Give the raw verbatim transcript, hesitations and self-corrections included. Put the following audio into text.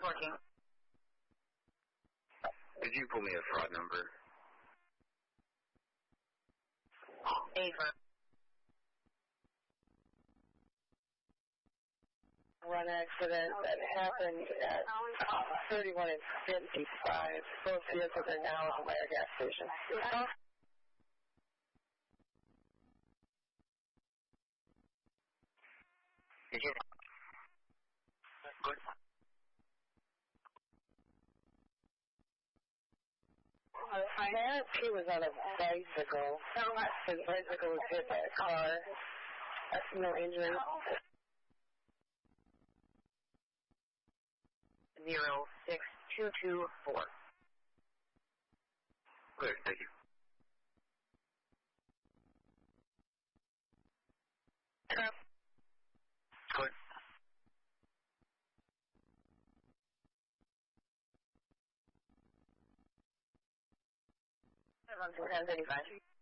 Working. Could you pull me a fraud number? Ava. One accident that happened at thirty-one and fifty-five. Both vehicles are now at the Meyer gas station. Did you? Good. Perhaps he was on a bicycle. His bicycle was hit by a car. That's no injury. Zero six two two four. Good, thank you. Good. one thirty-five.